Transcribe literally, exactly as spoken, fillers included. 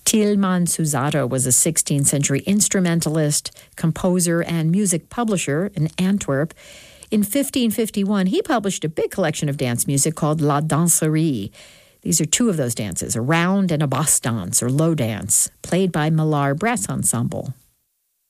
Tilman Susato was a sixteenth century instrumentalist, composer, and music publisher in Antwerp. In fifteen fifty-one, he published a big collection of dance music called La Danserie. These are two of those dances, a round and a basse dance, or low dance, played by Millar Brass Ensemble.